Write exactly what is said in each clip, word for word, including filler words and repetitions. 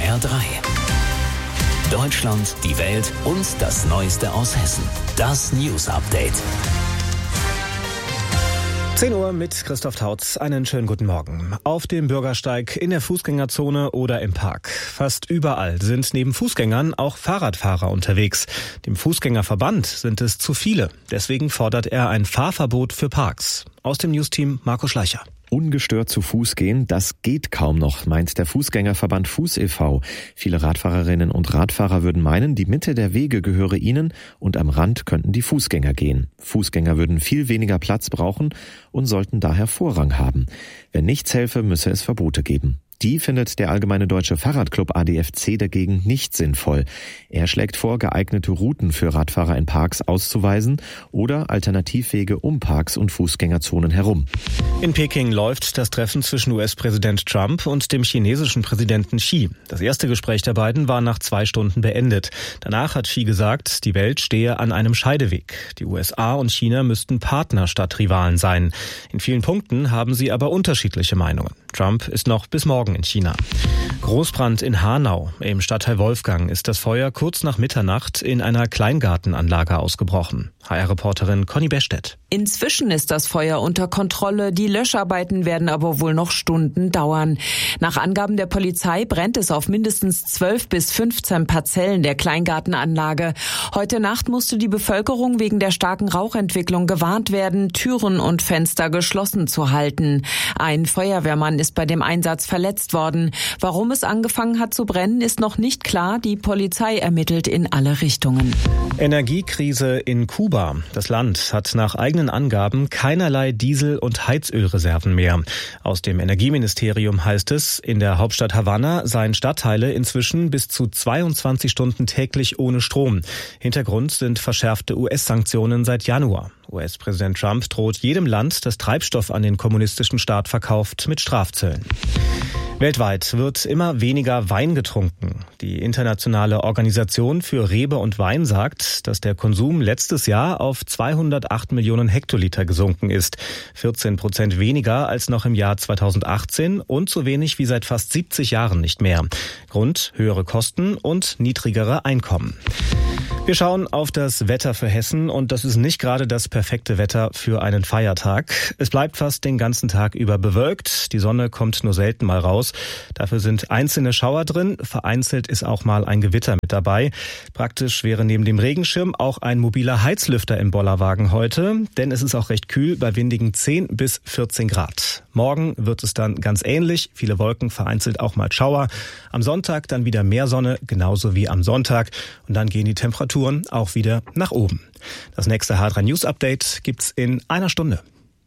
R drei. Deutschland, die Welt und das Neueste aus Hessen. Das News Update. zehn Uhr mit Christoph Tautz. Einen schönen guten Morgen. Auf dem Bürgersteig, in der Fußgängerzone oder im Park. Fast überall sind neben Fußgängern auch Fahrradfahrer unterwegs. Dem Fußgängerverband sind es zu viele. Deswegen fordert er ein Fahrverbot für Parks. Aus dem Newsteam Marco Schleicher. Ungestört zu Fuß gehen, das geht kaum noch, meint der Fußgängerverband Fuß e V Viele Radfahrerinnen und Radfahrer würden meinen, die Mitte der Wege gehöre ihnen und am Rand könnten die Fußgänger gehen. Fußgänger würden viel weniger Platz brauchen und sollten daher Vorrang haben. Wenn nichts helfe, müsse es Verbote geben. Die findet der Allgemeine Deutsche Fahrradclub A D F C dagegen nicht sinnvoll. Er schlägt vor, geeignete Routen für Radfahrer in Parks auszuweisen oder Alternativwege um Parks und Fußgängerzonen herum. In Peking läuft das Treffen zwischen U S-Präsident Trump und dem chinesischen Präsidenten Xi. Das erste Gespräch der beiden war nach zwei Stunden beendet. Danach hat Xi gesagt, die Welt stehe an einem Scheideweg. Die U S A und China müssten Partner statt Rivalen sein. In vielen Punkten haben sie aber unterschiedliche Meinungen. Trump ist noch bis morgen in China. Großbrand in Hanau. Im Stadtteil Wolfgang ist das Feuer kurz nach Mitternacht in einer Kleingartenanlage ausgebrochen. H R-Reporterin Conny Bestedt. Inzwischen ist das Feuer unter Kontrolle. Die Löscharbeiten werden aber wohl noch Stunden dauern. Nach Angaben der Polizei brennt es auf mindestens zwölf bis fünfzehn Parzellen der Kleingartenanlage. Heute Nacht musste die Bevölkerung wegen der starken Rauchentwicklung gewarnt werden, Türen und Fenster geschlossen zu halten. Ein Feuerwehrmann ist bei dem Einsatz verletzt worden. Warum es angefangen hat zu brennen, ist noch nicht klar. Die Polizei ermittelt in alle Richtungen. Energiekrise in Kuba. Das Land hat nach eigenen Angaben keinerlei Diesel- und Heizölreserven mehr. Aus dem Energieministerium heißt es, in der Hauptstadt Havanna seien Stadtteile inzwischen bis zu zweiundzwanzig Stunden täglich ohne Strom. Hintergrund sind verschärfte U S-Sanktionen seit Januar. U S-Präsident Trump droht jedem Land, das Treibstoff an den kommunistischen Staat verkauft, mit Strafzöllen. Weltweit wird immer weniger Wein getrunken. Die Internationale Organisation für Rebe und Wein sagt, dass der Konsum letztes Jahr auf zweihundertacht Millionen Hektoliter gesunken ist. vierzehn Prozent weniger als noch im Jahr zweitausendachtzehn und so wenig wie seit fast siebzig Jahren nicht mehr. Grund: höhere Kosten und niedrigere Einkommen. Wir schauen auf das Wetter für Hessen und das ist nicht gerade das perfekte Wetter für einen Feiertag. Es bleibt fast den ganzen Tag über bewölkt. Die Sonne kommt nur selten mal raus. Dafür sind einzelne Schauer drin. Vereinzelt ist auch mal ein Gewitter mit dabei. Praktisch wäre neben dem Regenschirm auch ein mobiler Heizlüfter im Bollerwagen heute, denn es ist auch recht kühl bei windigen zehn bis vierzehn Grad. Morgen wird es dann ganz ähnlich. Viele Wolken, vereinzelt auch mal Schauer. Am Sonntag dann wieder mehr Sonne, genauso wie am Sonntag. Und dann gehen die Temperaturen auch wieder nach oben. Das nächste H drei News Update gibt's in einer Stunde.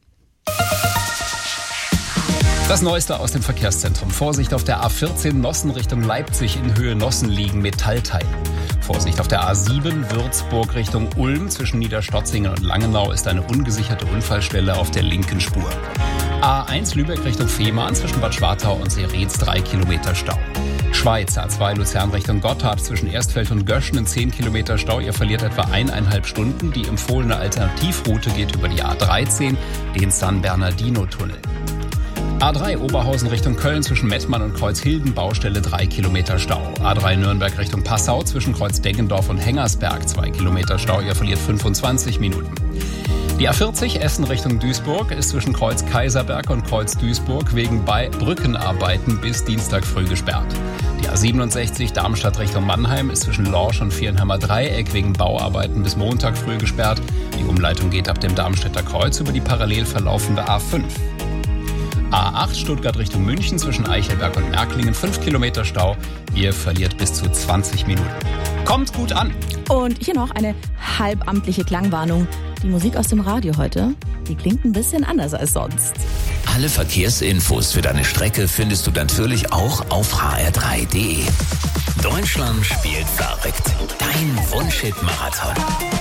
Das Neueste aus dem Verkehrszentrum. Vorsicht auf der A vierzehn Nossen Richtung Leipzig, in Höhe Nossen liegen Metallteile. Vorsicht auf der A sieben Würzburg Richtung Ulm. Zwischen Niederstotzingen und Langenau ist eine ungesicherte Unfallstelle auf der linken Spur. A eins Lübeck Richtung Fehmarn, zwischen Bad Schwartau und Seretz drei Kilometer Stau. Schweiz, A zwei Luzern Richtung Gotthard, zwischen Erstfeld und Göschen zehn Kilometer Stau. Ihr verliert etwa eineinhalb Stunden. Die empfohlene Alternativroute geht über die A dreizehn, den San Bernardino-Tunnel. A drei Oberhausen Richtung Köln, zwischen Mettmann und Kreuzhilden, Baustelle drei Kilometer Stau. A drei Nürnberg Richtung Passau, zwischen Kreuz Deggendorf und Hengersberg zwei Kilometer Stau. Ihr verliert fünfundzwanzig Minuten. Die A vierzig Essen Richtung Duisburg ist zwischen Kreuz Kaiserberg und Kreuz Duisburg wegen Brückenarbeiten bis Dienstag früh gesperrt. Die A siebenundsechzig Darmstadt Richtung Mannheim ist zwischen Lorsch und Vierenheimer Dreieck wegen Bauarbeiten bis Montag früh gesperrt. Die Umleitung geht ab dem Darmstädter Kreuz über die parallel verlaufende A fünf. A acht Stuttgart Richtung München, zwischen Eichelberg und Märklingen fünf Kilometer Stau. Ihr verliert bis zu zwanzig Minuten. Kommt gut an! Und hier noch eine halbamtliche Klangwarnung. Die Musik aus dem Radio heute, die klingt ein bisschen anders als sonst. Alle Verkehrsinfos für deine Strecke findest du natürlich auch auf h r drei punkt d e. Deutschland spielt verrückt. Dein Wunschhit-Marathon.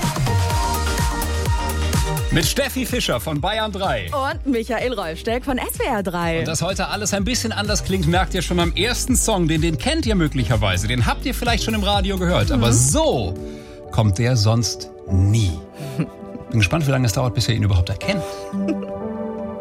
Mit Steffi Fischer von Bayern drei. Und Michael Rolfsteck von S W R drei. Und dass heute alles ein bisschen anders klingt, merkt ihr schon am ersten Song. Den, den kennt ihr möglicherweise. Den habt ihr vielleicht schon im Radio gehört. Mhm. Aber so kommt der sonst nie. Bin gespannt, wie lange es dauert, bis ihr ihn überhaupt erkennt.